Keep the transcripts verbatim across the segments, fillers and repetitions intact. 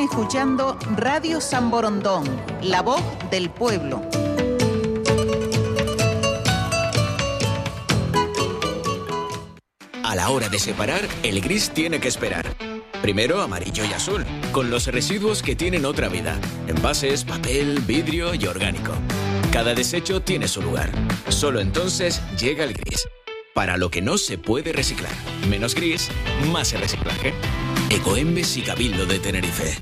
escuchando Radio San Borondón, la voz del pueblo. A la hora de separar, el gris tiene que esperar. Primero amarillo y azul, con los residuos que tienen otra vida. Envases, papel, vidrio y orgánico. Cada desecho tiene su lugar. Solo entonces llega el gris. Para lo que no se puede reciclar. Menos gris, más el reciclaje. Ecoembes y Cabildo de Tenerife.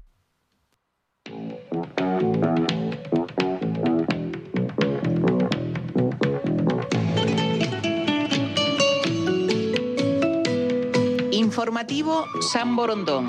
Informativo San Borondón.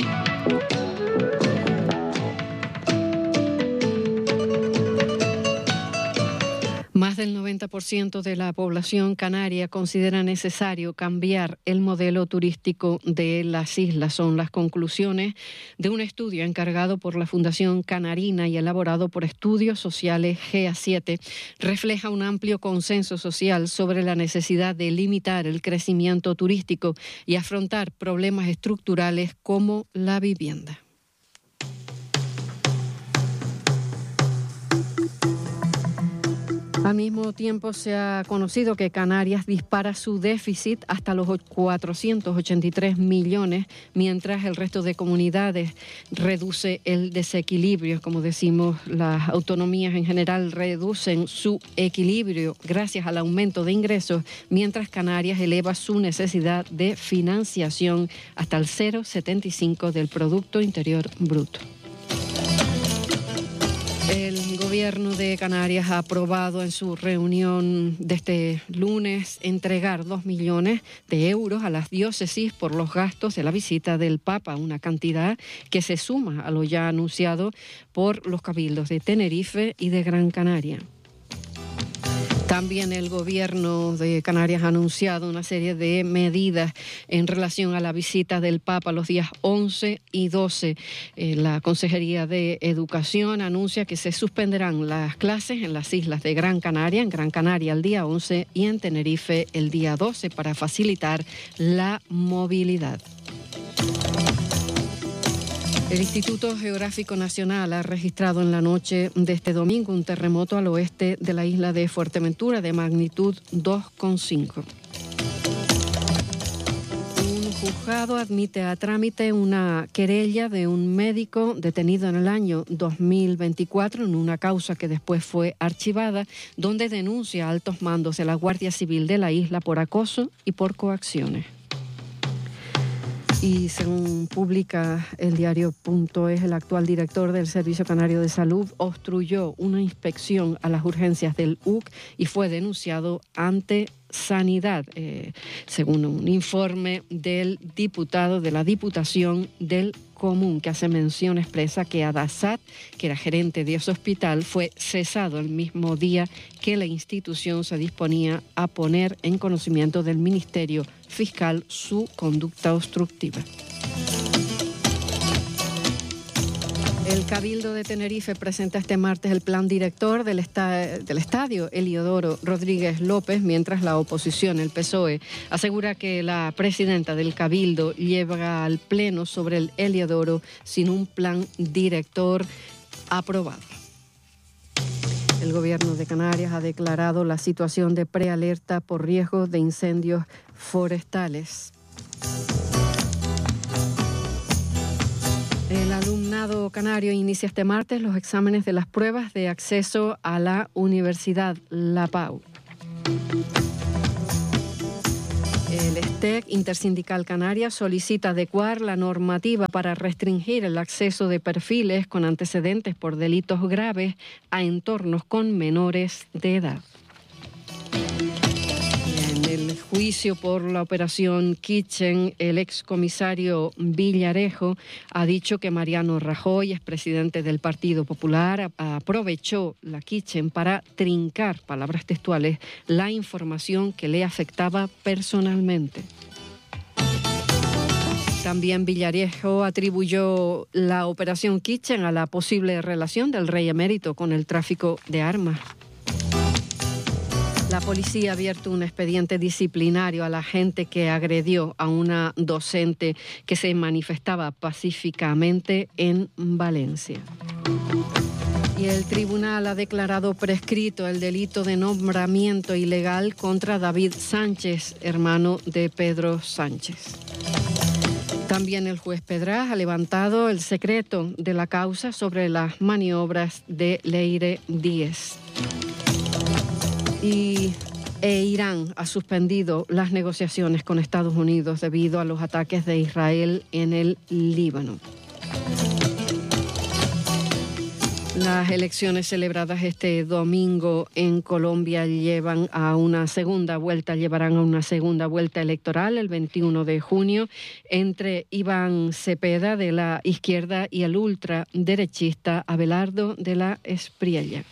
Más del noventa por ciento de la población canaria considera necesario cambiar el modelo turístico de las islas. Son las conclusiones de un estudio encargado por la Fundación Canarina y elaborado por Estudios Sociales G A siete. Refleja un amplio consenso social sobre la necesidad de limitar el crecimiento turístico y afrontar problemas estructurales como la vivienda. Al mismo tiempo se ha conocido que Canarias dispara su déficit hasta los cuatrocientos ochenta y tres millones, mientras el resto de comunidades reduce el desequilibrio. Como decimos, las autonomías en general reducen su equilibrio gracias al aumento de ingresos, mientras Canarias eleva su necesidad de financiación hasta el cero coma setenta y cinco del Producto Interior Bruto. El gobierno de Canarias ha aprobado en su reunión de este lunes entregar dos millones de euros a las diócesis por los gastos de la visita del Papa, una cantidad que se suma a lo ya anunciado por los cabildos de Tenerife y de Gran Canaria. También el gobierno de Canarias ha anunciado una serie de medidas en relación a la visita del Papa los días once y doce. Eh, la Consejería de Educación anuncia que se suspenderán las clases en las islas de Gran Canaria, en Gran Canaria el día once y en Tenerife el día doce para facilitar la movilidad. El Instituto Geográfico Nacional ha registrado en la noche de este domingo un terremoto al oeste de la isla de Fuerteventura de magnitud dos coma cinco. Un juzgado admite a trámite una querella de un médico detenido en el año dos mil veinticuatro en una causa que después fue archivada, donde denuncia a altos mandos de la Guardia Civil de la isla por acoso y por coacciones. Y según publica el diario Punto Es, el actual director del Servicio Canario de Salud obstruyó una inspección a las urgencias del U C y fue denunciado ante Sanidad, eh, según un informe del diputado de la Diputación del Común, que hace mención expresa que Adasat, que era gerente de ese hospital, fue cesado el mismo día que la institución se disponía a poner en conocimiento del Ministerio Fiscal su conducta obstructiva. El Cabildo de Tenerife presenta este martes el plan director del, esta- del estadio Heliodoro Rodríguez López, mientras la oposición, el P S O E, asegura que la presidenta del Cabildo lleva al Pleno sobre el Heliodoro sin un plan director aprobado. El Gobierno de Canarias ha declarado la situación de prealerta por riesgo de incendios forestales. El alumnado canario inicia este martes los exámenes de las pruebas de acceso a la Universidad La Pau. El S T E C, Intersindical Canaria, solicita adecuar la normativa para restringir el acceso de perfiles con antecedentes por delitos graves a entornos con menores de edad. En el juicio por la operación Kitchen, el excomisario Villarejo ha dicho que Mariano Rajoy, expresidente del Partido Popular, aprovechó la Kitchen para trincar, palabras textuales, la información que le afectaba personalmente. También Villarejo atribuyó la operación Kitchen a la posible relación del rey emérito con el tráfico de armas. La policía ha abierto un expediente disciplinario a la gente que agredió a una docente que se manifestaba pacíficamente en Valencia. Y el tribunal ha declarado prescrito el delito de nombramiento ilegal contra David Sánchez, hermano de Pedro Sánchez. También el juez Pedraz ha levantado el secreto de la causa sobre las maniobras de Leire Díez. Y e Irán ha suspendido las negociaciones con Estados Unidos debido a los ataques de Israel en el Líbano. Las elecciones celebradas este domingo en Colombia llevan a una segunda vuelta, llevarán a una segunda vuelta electoral el veintiuno de junio entre Iván Cepeda de la izquierda y el ultraderechista Abelardo de la Espriella.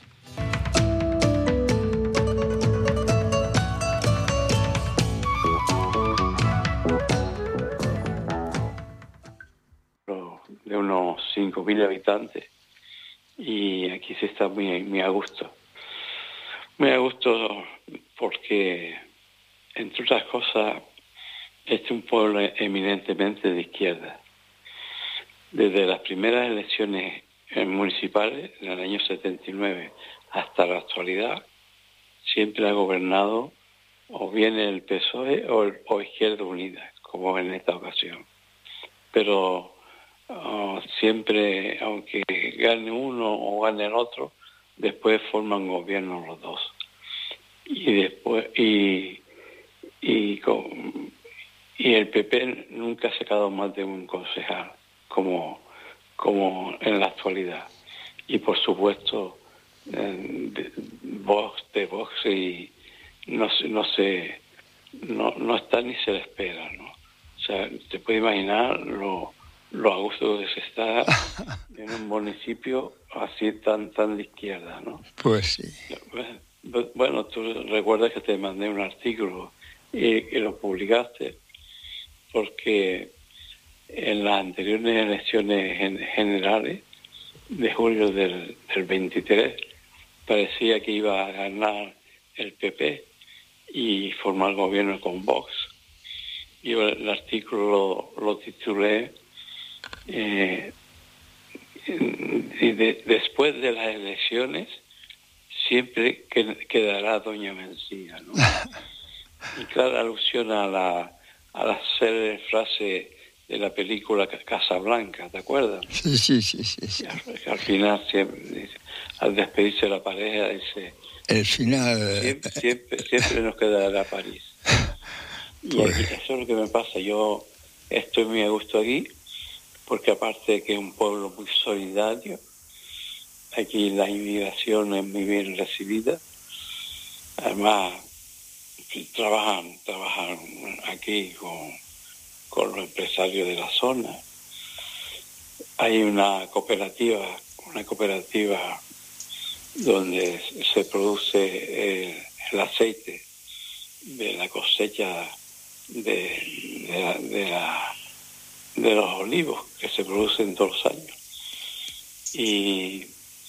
De unos cinco mil habitantes. Y aquí se está muy, muy a gusto. Muy a gusto porque, entre otras cosas, este es un pueblo eminentemente de izquierda. Desde las primeras elecciones municipales, en el año setenta y nueve, hasta la actualidad, siempre ha gobernado o bien el P S O E o, o Izquierda Unida, como en esta ocasión. Pero Uh, siempre, aunque gane uno o gane el otro, después forman gobierno los dos. Y después y y, con, y el P P nunca ha sacado más de un concejal, como como en la actualidad. Y por supuesto, eh, de, Vox, de Vox y no no se no no está ni se le espera, ¿no? O sea, te puedes imaginar lo lo a gusto que se está en un municipio así tan tan de izquierda, ¿no? Pues sí. Bueno, tú recuerdas que te mandé un artículo y que lo publicaste porque en las anteriores elecciones generales de julio del, del veintitrés parecía que iba a ganar el P P y formar gobierno con Vox. Y el artículo lo, lo titulé Eh, y de, después de las elecciones siempre quedará Doña Mencía, ¿no? Y claro, alusión a la a la célebre frase de la película Casablanca, ¿te acuerdas? Sí, sí, sí, sí, sí. Al, al final siempre, al despedirse de la pareja dice el final siempre, siempre, siempre nos quedará París. Y pues aquí, eso es lo que me pasa. Yo estoy muy a gusto aquí porque aparte de que es un pueblo muy solidario, aquí la inmigración es muy bien recibida. Además, trabajan, trabajan aquí con, con los empresarios de la zona. Hay una cooperativa, una cooperativa donde se produce el, el aceite de la cosecha de, de la, de la de los olivos que se producen todos los años. Y,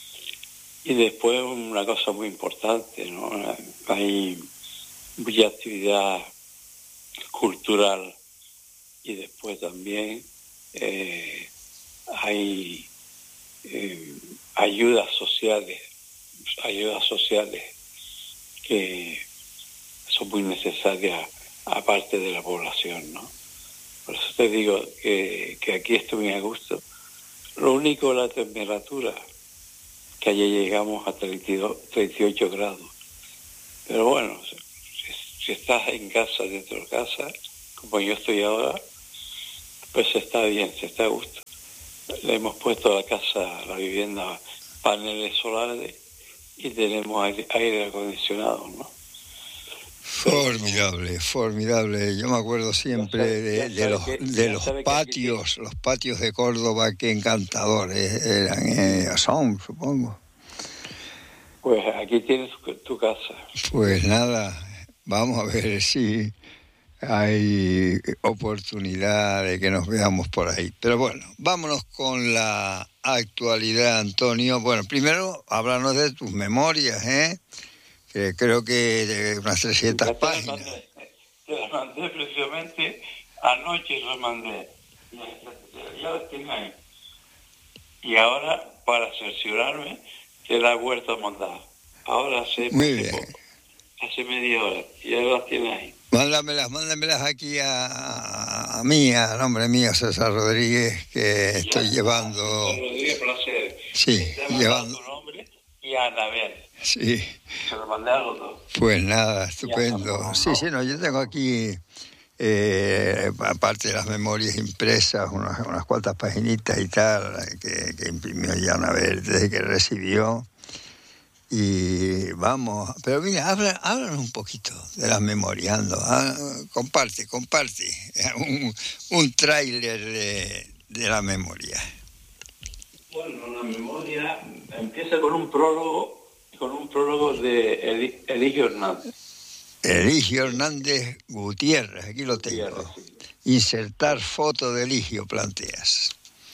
y después una cosa muy importante, ¿no? Hay mucha actividad cultural y después también eh, hay eh, ayudas sociales, ayudas sociales que son muy necesarias aparte de la población, ¿no? Por eso te digo que, que aquí estoy muy a gusto. Lo único es la temperatura, que ayer llegamos a treinta y dos, treinta y ocho grados. Pero bueno, si, si estás en casa, dentro de casa, como yo estoy ahora, pues está bien, se está a gusto. Le hemos puesto a la casa, a la vivienda, paneles solares y tenemos aire, aire acondicionado, ¿no? Formidable, formidable. Yo me acuerdo siempre de, de los, de los patios, los patios de Córdoba, que encantadores eran, eh, son, supongo. Pues aquí tienes tu casa. Pues nada, vamos a ver si hay oportunidad de que nos veamos por ahí. Pero bueno, vámonos con la actualidad, Antonio. Bueno, primero, háblanos de tus memorias, ¿eh? que creo que de unas trescientas páginas. Te las mandé precisamente anoche, las mandé. Ya, ya, ya las tengo ahí. Y ahora, para cerciorarme, te la he vuelto a mandar. Ahora hace, Muy hace bien. poco, hace media hora. Y ya las tienes ahí. Mándamelas, mándamelas aquí a, a mí, a nombre mío, César Rodríguez, que estoy Ya, llevando... Rodríguez, placer. Sí, Te he mandado llevando... tu nombre y a Anabel. Sí, Se lo mandé a los dos. pues nada, estupendo. Sí, sí, no, yo tengo aquí, eh, aparte de las memorias impresas, unas, unas cuantas paginitas y tal, que, que imprimió ya una vez desde que recibió. Y vamos, pero mira, habla, háblanos un poquito de las memorias, ando, ah, comparte, comparte, un, un tráiler de, de la memoria. Bueno, la memoria empieza con un prólogo, con un prólogo de Eli- Eligio Hernández. Eligio Hernández Gutiérrez, aquí lo tengo. Gutiérrez, sí. Insertar foto de Eligio, planteas.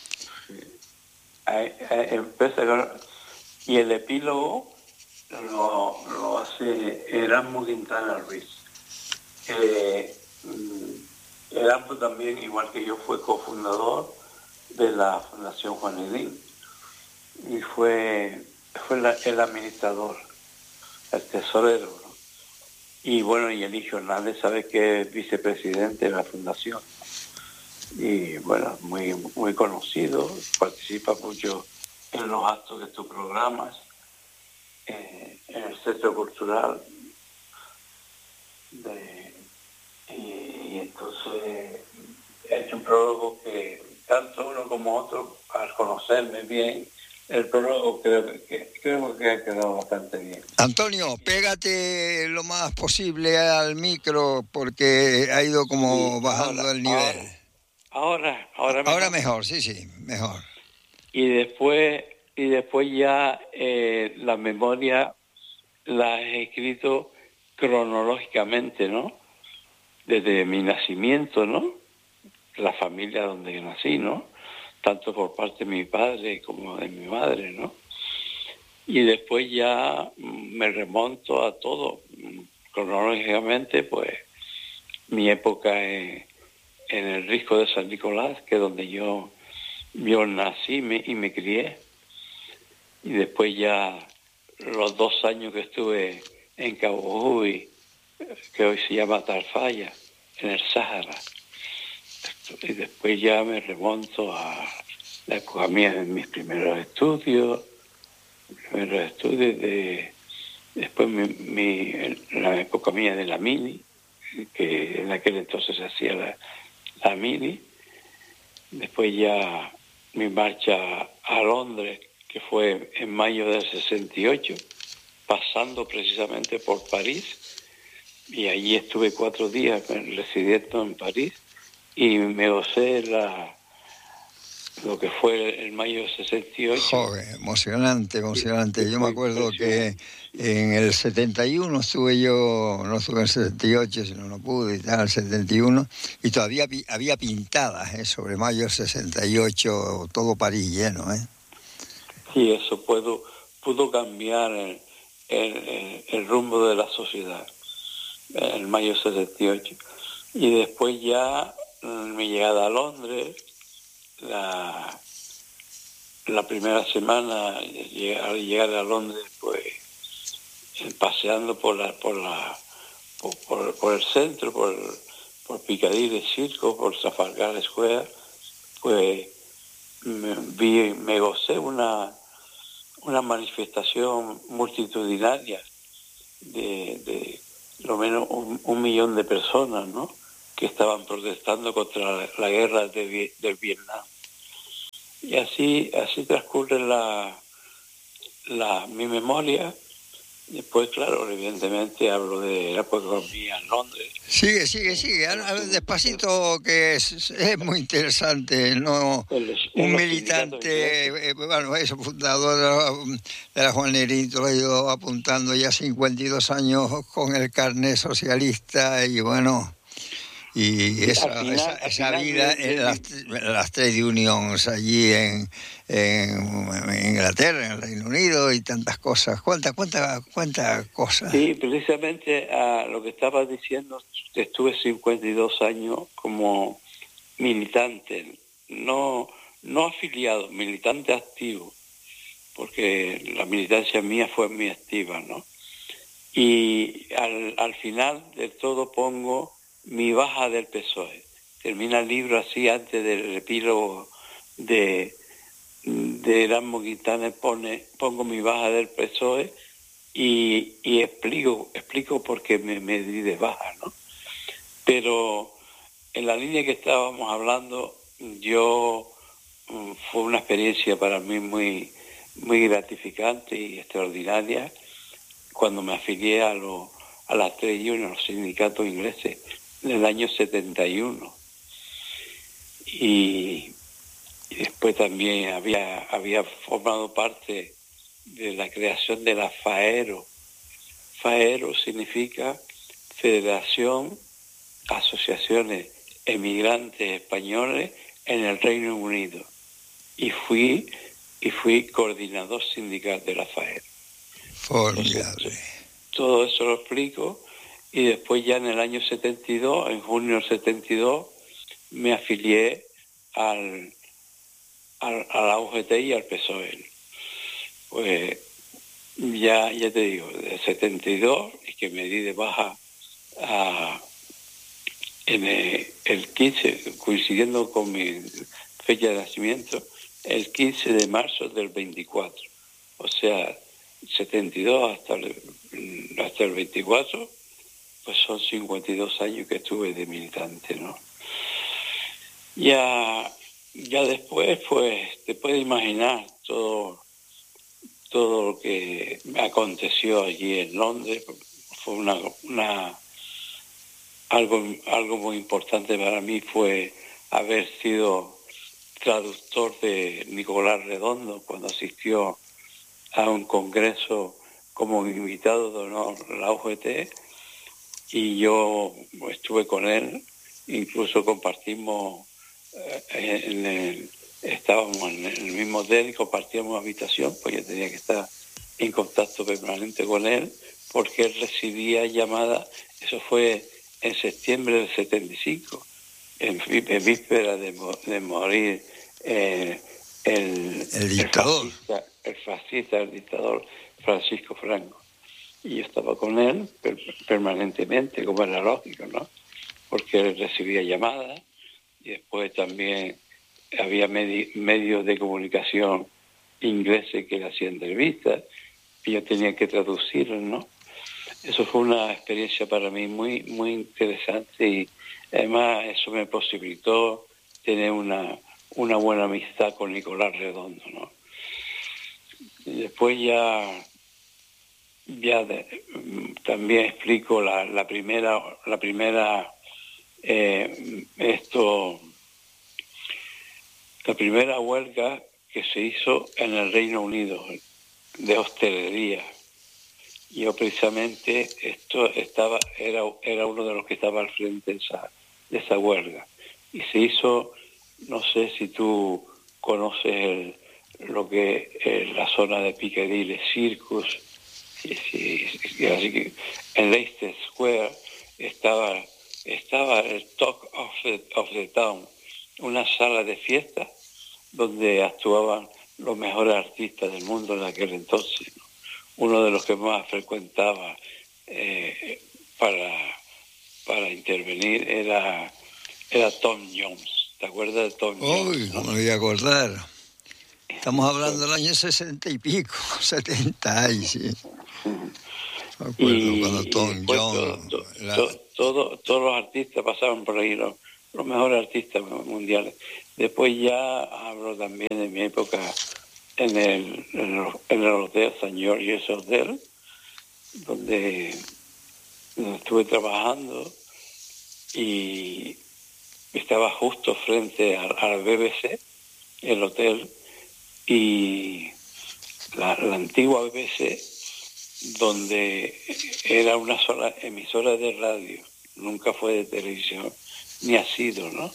Ahí, ahí empieza con... Y el epílogo lo, lo hace Erasmo Quintana Ruiz. Eh, mm, Erasmo también, igual que yo, fue cofundador de la Fundación Juan Edín y fue, fue la, el administrador, el tesorero, ¿no? Y bueno, y Eligio Hernández sabe que es vicepresidente de la Fundación. Y bueno, muy, muy conocido, participa mucho en los actos de tus programas, eh, en el Centro Cultural. De, y, y entonces he hecho un prólogo que tanto uno como otro, al conocerme bien, el prólogo creo que, que, creo que ha quedado bastante bien. Antonio, pégate lo más posible al micro porque ha ido como Sí, bajando ahora, el nivel. Ahora, ahora, ahora, Ahora mejor. mejor, sí, sí, mejor. Y después, y después ya eh, la memoria la he escrito cronológicamente, ¿no? Desde mi nacimiento, ¿no? La familia donde nací, ¿no? Tanto por parte de mi padre como de mi madre, ¿no? Y después ya me remonto a todo. Cronológicamente, pues, mi época en, en el Risco de San Nicolás, que es donde yo, yo nací me, y me crié. Y después ya los dos años que estuve en Cabo Huy, que hoy se llama Tarfaya, en el Sáhara. Y después ya me remonto a la época mía de mis primeros estudios, primeros estudios de después mi, mi, la época mía de la mili, que en aquel entonces se hacía la, la mili. Después ya mi marcha a Londres, que fue en mayo del sesenta y ocho, pasando precisamente por París, y allí estuve cuatro días residiendo en París y me gocé la, lo que fue el mayo del sesenta y ocho. Joder, emocionante, emocionante. Sí, Yo me acuerdo que en el setenta y uno estuve yo, no estuve en el setenta y ocho, sino no pude, estaba en el setenta y uno, y todavía había pintadas ¿eh? sobre mayo del sesenta y ocho, todo París lleno. ¿eh? Sí, eso pudo, pudo cambiar el, el, el rumbo de la sociedad, en mayo del setenta y ocho. Y después ya mi llegada a Londres, la, la primera semana al llegar a Londres, pues paseando por la por la por, por, por el centro, por, por Piccadilly Circo, por Trafalgar Square, pues me, vi, me gocé una una manifestación multitudinaria de, de lo menos un, un millón de personas, ¿no?, que estaban protestando contra la, la guerra de, del Vietnam. Y así así transcurre la, la mi memoria. Después, claro, evidentemente hablo de la época mía en Londres. Sigue, sigue, sigue. Despacito, que es, es muy interesante. No, un militante, eh, bueno, eso, fundador de la Juanerito, lo ha ido apuntando ya cincuenta y dos años con el carnet socialista y bueno, Y esa, final, esa, esa final, vida de, en las, las trade unions allí en, en, en Inglaterra, en el Reino Unido y tantas cosas. Cuántas, cuántas, cuántas cosas. Sí, precisamente a lo que estabas diciendo, estuve cincuenta y dos años como militante, no, no afiliado, militante activo, porque la militancia mía fue muy activa, ¿no? Y al, al final de todo pongo mi baja del P S O E. Termina el libro así, antes del epílogo de, de Erasmo Quintana, pone, pongo mi baja del P S O E y, y explico, explico por qué me, me di de baja, ¿no? Pero en la línea que estábamos hablando, yo fue una experiencia para mí muy, muy gratificante y extraordinaria cuando me afilié a, lo, a las trade unions, los sindicatos ingleses, en el año setenta y uno. Y, y después también había, había formado parte de la creación de la FAERO. FAERO significa Federación Asociaciones Emigrantes Españoles en el Reino Unido. Y fui, y fui coordinador sindical de la FAERO. Formidable. Todo eso lo explico y después ya en el año setenta y dos, en junio del setenta y dos, me afilié al, al, a la U G T y al P S O E. Pues ya, ya te digo, del setenta y dos, y que me di de baja a, en el, el quince, coincidiendo con mi fecha de nacimiento, el quince de marzo del veinticuatro. O sea, setenta y dos hasta el, hasta el veinticuatro, pues son cincuenta y dos años que estuve de militante, ¿no? Ya, ya después, pues, te puedes imaginar todo, todo lo que me aconteció allí en Londres. Fue una, una algo, algo muy importante para mí fue haber sido traductor de Nicolás Redondo cuando asistió a un congreso como invitado de honor a la U G T, y yo estuve con él, incluso compartimos, eh, en el, estábamos en el mismo hotel y compartíamos habitación, pues yo tenía que estar en contacto permanente con él, porque él recibía llamadas. Eso fue en septiembre del setenta y cinco, en, en víspera de, de morir eh, el, el dictador. El fascista, el fascista, el dictador Francisco Franco. Y yo estaba con él per, permanentemente, como era lógico, ¿no? Porque él recibía llamadas y después también había medi- medios de comunicación ingleses que le hacían entrevistas y yo tenía que traducirlos, ¿no? Eso fue una experiencia para mí muy, muy interesante y además eso me posibilitó tener una, una buena amistad con Nicolás Redondo, ¿no? Y después ya... Ya de, también explico la, la primera, la primera eh, esto, la primera huelga que se hizo en el Reino Unido de hostelería. Yo precisamente esto estaba, era, era uno de los que estaba al frente de esa, de esa huelga. Y se hizo, no sé si tú conoces el, lo que es la zona de Piccadilly Circus. Sí, sí, así que en Leicester Square estaba, estaba el Talk of the, of the Town, una sala de fiesta donde actuaban los mejores artistas del mundo en aquel entonces, ¿no? Uno de los que más frecuentaba eh, para, para intervenir era, era Tom Jones. ¿Te acuerdas de Tom Jones? Uy, ¿no? ¿Cómo me voy a acordar? Estamos hablando del año sesenta y pico, setenta, y sí. Me acuerdo y, cuando Tom y Jones... todo, la... todo, todo, todos los artistas pasaban por ahí, los, los mejores artistas mundiales. Después ya hablo también de mi época en el, en el, en el hotel San George's Hotel, donde, donde estuve trabajando y estaba justo frente al, al B B C, el hotel, y la, la antigua B B C, donde era una sola emisora de radio, nunca fue de televisión, ni ha sido, ¿no?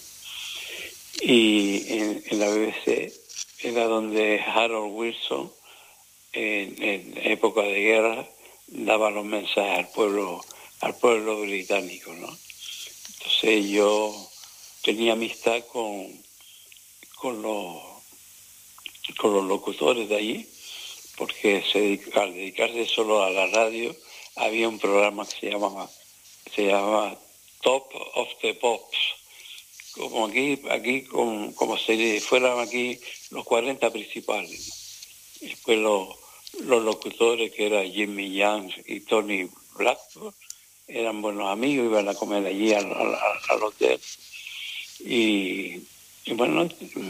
Y en, en la B B C era donde Harold Wilson, en, en época de guerra, daba los mensajes al pueblo, al pueblo británico, ¿no? Entonces yo tenía amistad con, con los con los locutores de allí, porque se, al dedicarse solo a la radio había un programa que se llamaba se llamaba Top of the Pops, como aquí aquí como, como si fueran aquí los cuarenta principales. Después los, los locutores, que eran Jimmy Young y Tony Blackburn, eran buenos amigos, iban a comer allí al, al, al hotel. Y, y bueno,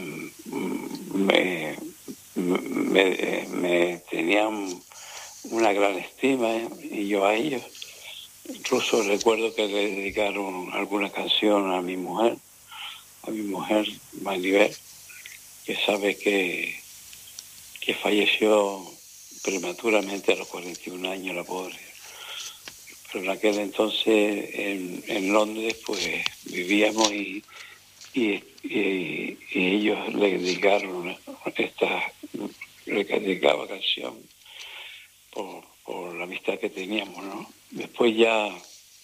me, me, me tenían una gran estima, ¿eh? Y yo a ellos. Incluso recuerdo que le dedicaron alguna canción a mi mujer, a mi mujer Maribel, que sabe que, que falleció prematuramente a los cuarenta y un años, la pobre. Pero en aquel entonces en, en Londres pues vivíamos y, y, y, y ellos le dedicaron esta, le dedicaba canción por, por la amistad que teníamos, ¿no? Después ya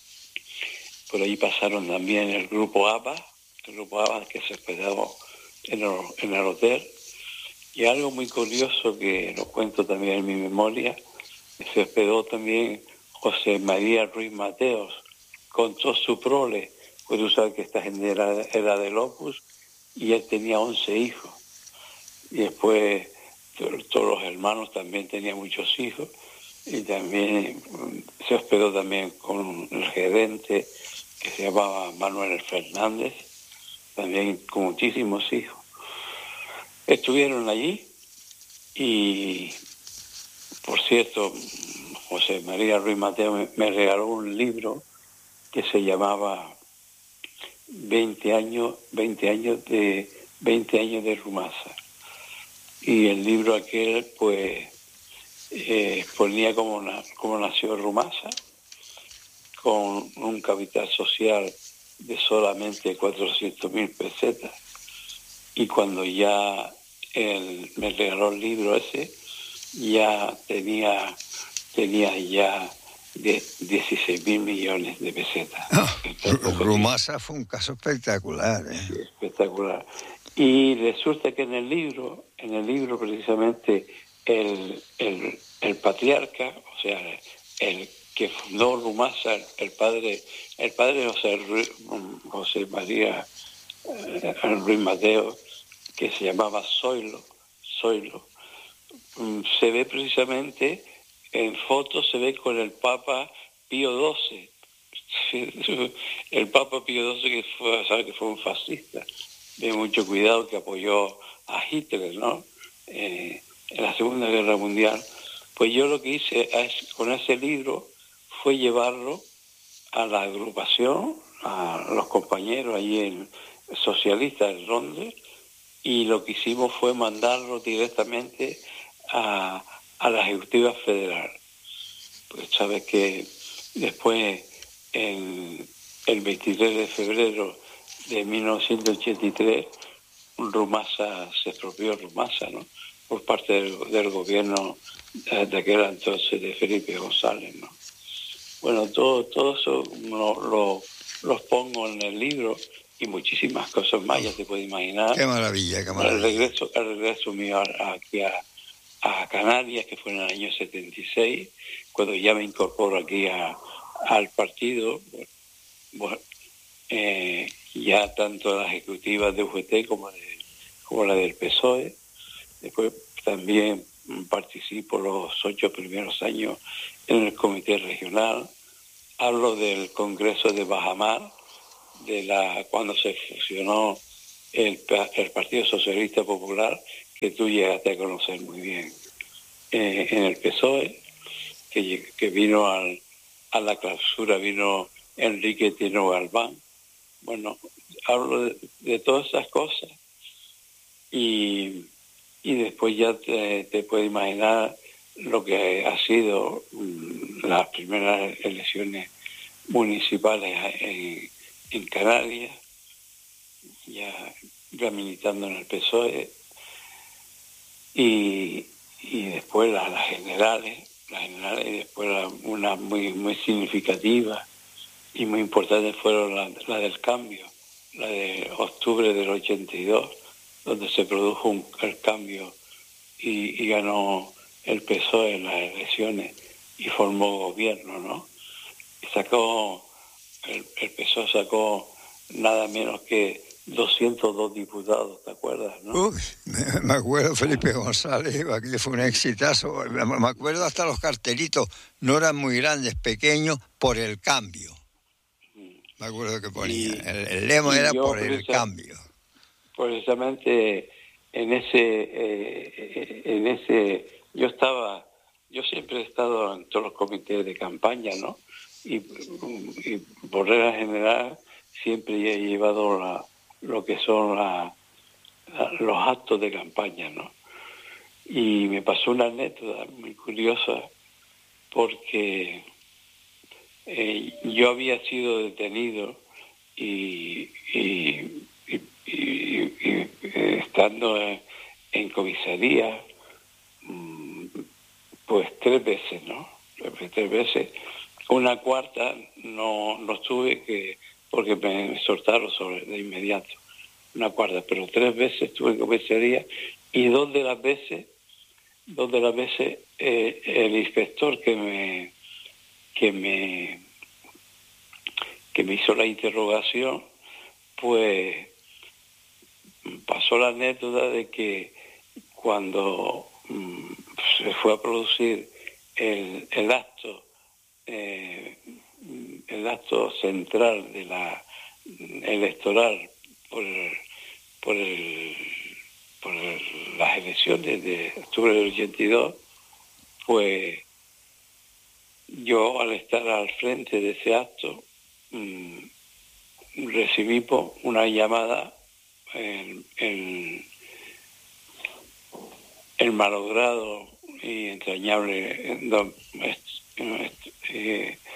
por ahí pasaron también el grupo ABBA, el grupo ABBA que se hospedaba en el, en el hotel. Y algo muy curioso que lo cuento también en mi memoria, se hospedó también José María Ruiz Mateos con todo su prole, pues tú sabes que esta gente era, era del Opus, y él tenía once hijos. Y después todos los hermanos también tenían muchos hijos, y también se hospedó también con el gerente que se llamaba Manuel Fernández, también con muchísimos hijos. Estuvieron allí y, por cierto, José María Ruiz Mateo me, me regaló un libro que se llamaba veinte años, veinte años de veinte años de Rumasa. Y el libro aquel pues eh, ponía cómo, cómo nació Rumasa, con un capital social de solamente cuatrocientos mil pesetas. Y cuando ya él me regaló el libro ese, ya tenía, tenía ya de dieciséis mil millones de pesetas. Oh, Rumasa fue un caso espectacular, ¿eh? Sí, espectacular. Y resulta que en el libro, en el libro precisamente, el, el, el patriarca, o sea, el que fundó Rumasa, el padre, el padre José, José María eh, Ruiz Mateo, que se llamaba Zoilo, Zoilo, se ve precisamente, en fotos se ve con el Papa Pío doce. El Papa Pío doce, que fue, sabe que fue un fascista, de mucho cuidado, que apoyó a Hitler, ¿no? Eh, en la Segunda Guerra Mundial. Pues yo lo que hice es, con ese libro fue llevarlo a la agrupación, a los compañeros allí en socialistas en Londres, y lo que hicimos fue mandarlo directamente a, a la Ejecutiva Federal. Pues sabes que después, en el veintitrés de febrero de mil novecientos ochenta y tres, Rumasa, se expropió Rumasa, ¿no? Por parte del, del gobierno de aquel entonces de Felipe González, ¿no? Bueno, todo, todo eso lo, lo, los pongo en el libro, y muchísimas cosas más, ya te puedes imaginar. Qué maravilla, qué maravilla. El regreso, el regreso mío aquí a, a Canarias, que fue en el año setenta y seis, cuando ya me incorporo aquí a, al partido, bueno, eh, ya tanto la ejecutiva de U G T como, de, como la del P S O E. Después también participo los ocho primeros años en el comité regional. Hablo del Congreso de Bajamar, de la cuando se fusionó el, el Partido Socialista Popular, que tú llegaste a conocer muy bien, eh, en el P S O E, que, que vino al, a la clausura, vino Enrique Tino Galván. Bueno, hablo de, de todas esas cosas, y, y después ya te, te puedes imaginar lo que ha sido las primeras elecciones municipales en, en Canarias, ya, ya militando en el P S O E, y, y después las, las generales, las generales, y después la, una muy, muy significativa y muy importante fueron la, la del cambio, la de octubre del ochenta y dos, donde se produjo un, el cambio y, y ganó el P S O E en las elecciones y formó gobierno, ¿no? Y sacó, el, el P S O E sacó nada menos que doscientos dos diputados, ¿te acuerdas, no? Uy, me, me acuerdo Felipe González, aquello fue un exitazo. Me, me acuerdo hasta los cartelitos, no eran muy grandes, pequeños, por el cambio. Me acuerdo que ponía, y, el, el lema era por el cambio. Precisamente en ese, eh, en ese, yo estaba, yo siempre he estado en todos los comités de campaña, ¿no? Y, y por regla general siempre he llevado la, lo que son la, la, los actos de campaña, ¿no? Y me pasó una anécdota muy curiosa porque eh, yo había sido detenido y, y, y, y, y estando en, en comisaría pues tres veces, ¿no? Tres veces. Una cuarta no, no estuve que porque me soltaron sobre de inmediato. Una cuarta, pero tres veces estuve en comisaría y dos de las veces, dos de las veces eh, el inspector que me que me que me hizo la interrogación, pues pasó la anécdota de que cuando mm, se fue a producir el, el acto eh, el acto central de la electoral por el, por el, por el, las elecciones de octubre del ochenta y dos, pues yo al estar al frente de ese acto mmm, recibí una llamada el, el, el malogrado y entrañable don, este,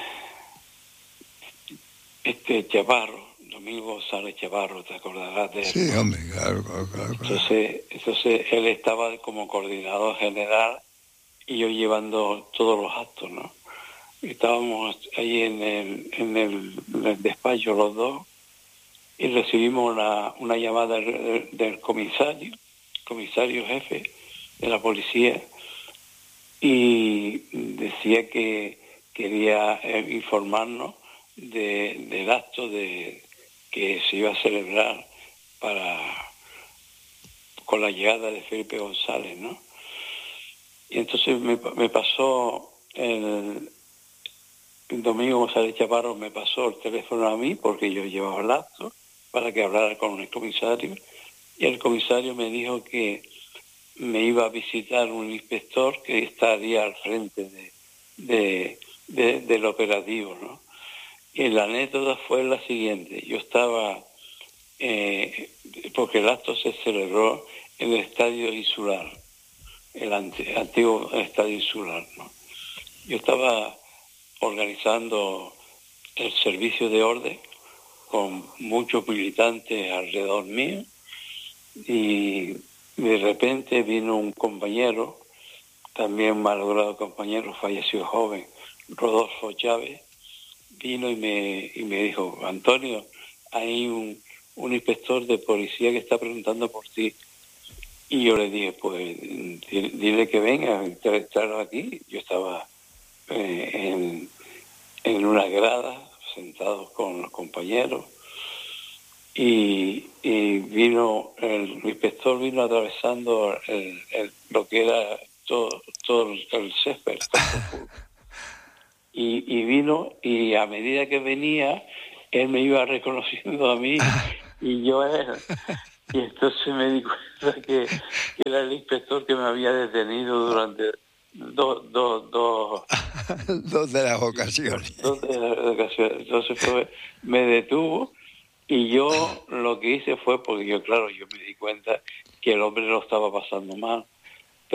este Chavarro, Domingo González Chavarro, te acordarás de él. Sí, hombre, claro, claro, claro. Entonces, entonces él estaba como coordinador general y yo llevando todos los actos, ¿no? Estábamos ahí en el, en el, en el despacho los dos y recibimos una, una llamada del, del comisario, comisario jefe de la policía, y decía que quería informarnos de, del acto de que se iba a celebrar para con la llegada de Felipe González, ¿no? Y entonces me, me pasó el, el Domingo González Chavarro me pasó el teléfono a mí porque yo llevaba el acto para que hablara con el comisario, y el comisario me dijo que me iba a visitar un inspector que estaría al frente de, de, de, del operativo, ¿no? Y la anécdota fue la siguiente. Yo estaba, eh, porque el acto se celebró en el Estadio Insular, el ante, antiguo Estadio Insular, ¿no? Yo estaba organizando el servicio de orden con muchos militantes alrededor mío, y de repente vino un compañero, también malogrado compañero, falleció joven, Rodolfo Chávez, vino y me, y me dijo: Antonio, hay un, un inspector de policía que está preguntando por ti. Y yo le dije, pues dile que venga, traerlo aquí. Yo estaba eh, en, en una grada, sentados con los compañeros, y, y vino, el inspector vino atravesando el, el, lo que era todo, todo el césped. Y, y vino, y a medida que venía, él me iba reconociendo a mí y yo a él. Y entonces me di cuenta que, que era el inspector que me había detenido durante dos dos dos dos de las ocasiones. Dos de las ocasiones. Entonces fue, me detuvo, y yo lo que hice fue, porque yo, claro, yo me di cuenta que el hombre lo estaba pasando mal,